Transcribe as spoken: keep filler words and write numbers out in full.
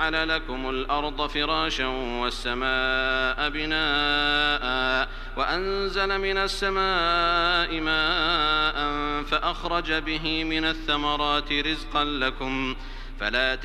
وجعل لكم الأرض فراشا والسماء بناء وأنزل من السماء ماء فأخرج به من الثمرات رزقا لكم فلا